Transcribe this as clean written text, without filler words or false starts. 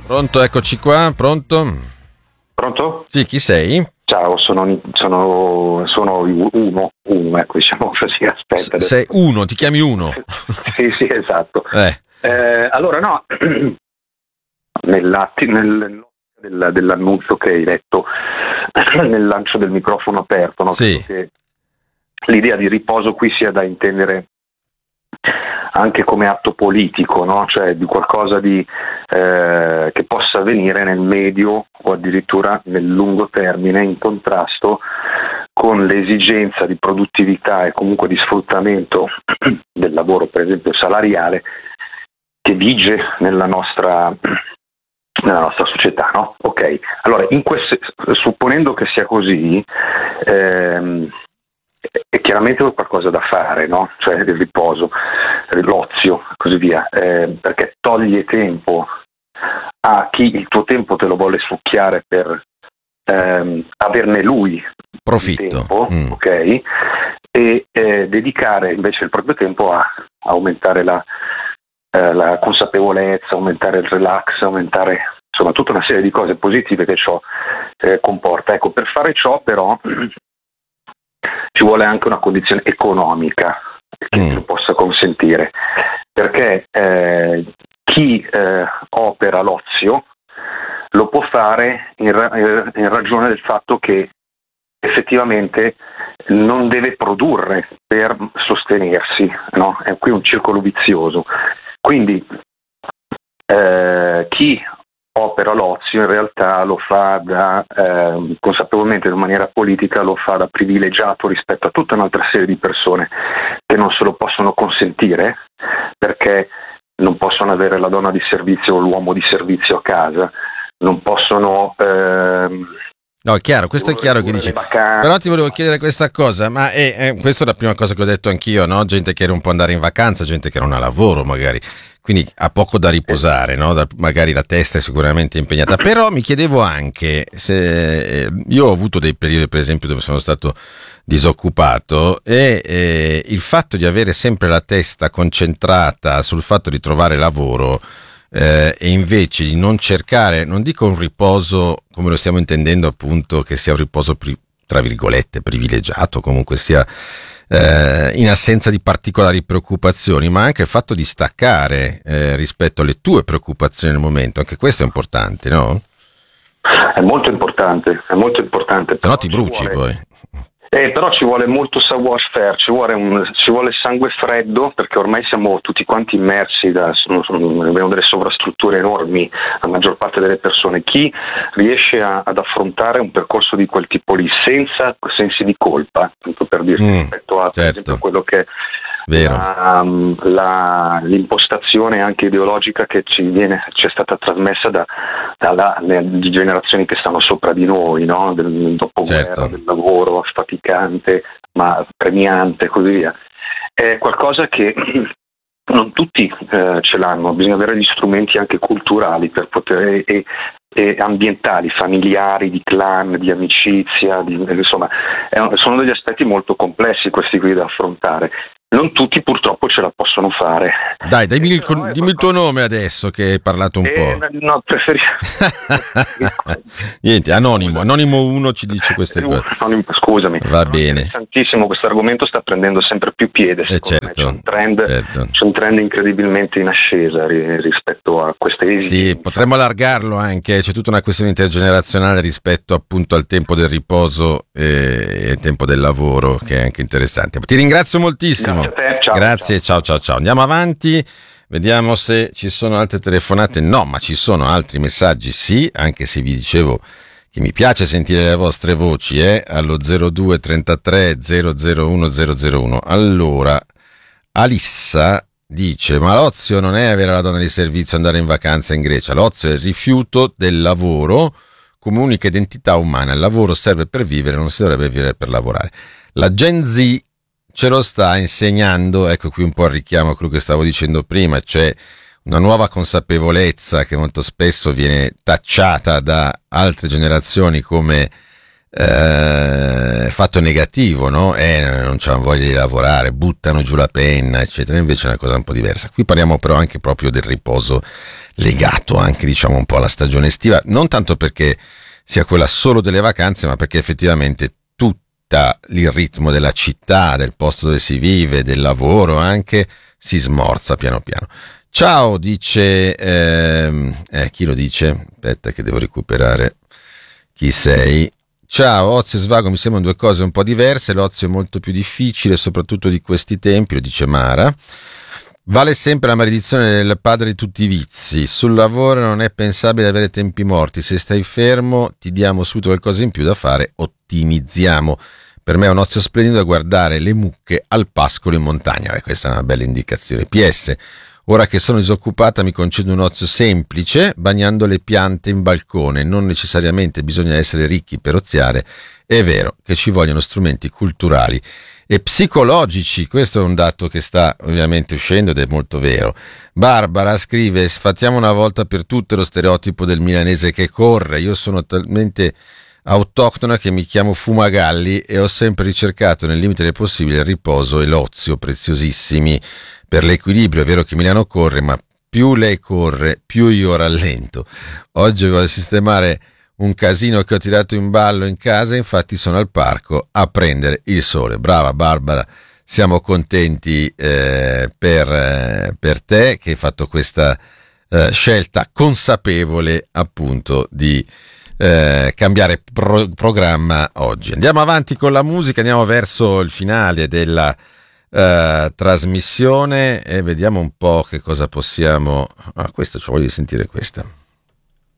Pronto, eccoci qua, pronto? Pronto? Sì, chi sei? Ciao, sono uno, ecco, diciamo così, aspetta. Sei uno, ti chiami uno? Sì, esatto. Allora, no, dell'annuncio che hai letto nel lancio del microfono aperto, no? Sì. Credo che l'idea di riposo qui sia da intendere anche come atto politico, no? Cioè di qualcosa che possa avvenire nel medio o addirittura nel lungo termine, in contrasto con l'esigenza di produttività e comunque di sfruttamento del lavoro, per esempio salariale, che vige nella nostra società, no? Ok, allora supponendo che sia così, è chiaramente qualcosa da fare, no? Cioè il riposo, l'ozio e così via, perché toglie tempo a chi il tuo tempo te lo vuole succhiare per averne lui profitto, tempo, ok? E dedicare invece il proprio tempo a aumentare la consapevolezza, aumentare il relax, aumentare insomma tutta una serie di cose positive che ciò comporta. Ecco, per fare ciò però ci vuole anche una condizione economica che lo possa consentire, perché chi opera l'ozio lo può fare in ragione del fatto che effettivamente non deve produrre per sostenersi, no? È qui un circolo vizioso. Quindi chi opera l'ozio in realtà lo fa consapevolmente in maniera politica, lo fa da privilegiato rispetto a tutta un'altra serie di persone che non se lo possono consentire perché non possono avere la donna di servizio o l'uomo di servizio a casa, non possono no, è chiaro, questo è chiaro che dici. Però ti volevo chiedere questa cosa, ma questa è la prima cosa che ho detto anch'io, no? Gente che non può andare in vacanza, gente che non ha lavoro magari, quindi ha poco da riposare, no? Magari la testa è sicuramente impegnata. Però mi chiedevo anche se io ho avuto dei periodi, per esempio, dove sono stato disoccupato e il fatto di avere sempre la testa concentrata sul fatto di trovare lavoro e invece di non cercare, non dico un riposo come lo stiamo intendendo appunto, che sia un riposo tra virgolette privilegiato, comunque sia in assenza di particolari preoccupazioni, ma anche il fatto di staccare rispetto alle tue preoccupazioni nel momento, anche questo è importante, no? È molto importante. Se no ti bruci poi. Però ci vuole molto savoir-faire, ci vuole sangue freddo, perché ormai siamo tutti quanti immersi, abbiamo delle sovrastrutture enormi, la maggior parte delle persone. Chi riesce ad affrontare un percorso di quel tipo lì senza sensi di colpa, tanto per dirti, rispetto a per esempio quello che l'impostazione anche ideologica che ci è stata trasmessa dalle generazioni che stanno sopra di noi, no? Del dopoguerra, del lavoro affaticante ma premiante e così via. È qualcosa che non tutti ce l'hanno, bisogna avere gli strumenti anche culturali per poter e ambientali, familiari, di clan, di amicizia, insomma sono degli aspetti molto complessi questi qui da affrontare. Non tutti purtroppo ce la possono fare. Dai, dimmi il tuo nome adesso che hai parlato un po'. No, preferisco. Niente, Anonimo 1 ci dice queste cose. Scusami. Va bene. Interessantissimo, questo argomento sta prendendo sempre più piede. Secondo me c'è un trend incredibilmente in ascesa rispetto a queste esigenze. Sì, potremmo allargarlo anche, c'è tutta una questione intergenerazionale rispetto appunto al tempo del riposo e al tempo del lavoro, che è anche interessante. Ti ringrazio moltissimo. Grazie, ciao. Andiamo avanti, vediamo se ci sono altre telefonate. No, ma ci sono altri messaggi, sì, anche se vi dicevo che mi piace sentire le vostre voci, allo 02 33 001 001. Allora, Alissa dice: ma l'ozio non è avere la donna di servizio e andare in vacanza in Grecia, l'ozio è il rifiuto del lavoro come unica identità umana. Il lavoro serve per vivere, non si dovrebbe vivere per lavorare. La Gen Z ce lo sta insegnando, ecco qui un po' il richiamo a quello che stavo dicendo prima, cioè una nuova consapevolezza che molto spesso viene tacciata da altre generazioni come fatto negativo, no? Non c'hanno voglia di lavorare, buttano giù la penna, eccetera. Invece è una cosa un po' diversa. Qui parliamo però anche proprio del riposo legato anche, diciamo, un po' alla stagione estiva, non tanto perché sia quella solo delle vacanze, ma perché effettivamente il ritmo della città, del posto dove si vive, del lavoro anche, si smorza piano piano. Ciao, dice chi lo dice? Aspetta che devo recuperare chi sei. Ciao, ozio e svago mi sembrano due cose un po' diverse, l'ozio è molto più difficile, soprattutto di questi tempi, lo dice Mara. Vale sempre la maledizione del padre di tutti i vizi, sul lavoro non è pensabile avere tempi morti, se stai fermo ti diamo subito qualcosa in più da fare, ottimizziamo. Per me è un ozio splendido da guardare le mucche al pascolo in montagna, questa è una bella indicazione. PS, ora che sono disoccupata mi concedo un ozio semplice, bagnando le piante in balcone, non necessariamente bisogna essere ricchi per oziare, è vero che ci vogliono strumenti culturali e psicologici, questo è un dato che sta ovviamente uscendo ed è molto vero. Barbara scrive, sfatiamo una volta per tutte lo stereotipo del milanese che corre, io sono talmente autoctona che mi chiamo Fumagalli e ho sempre ricercato nel limite del possibile il riposo e l'ozio preziosissimi per l'equilibrio. È vero che Milano corre, ma più lei corre più io rallento. Oggi voglio sistemare un casino che ho tirato in ballo in casa, infatti sono al parco a prendere il sole. Brava Barbara, siamo contenti per te che hai fatto questa scelta consapevole appunto di cambiare programma oggi. Andiamo avanti con la musica, andiamo verso il finale della trasmissione e vediamo un po' che cosa possiamo. Questo, ci voglio sentire questa.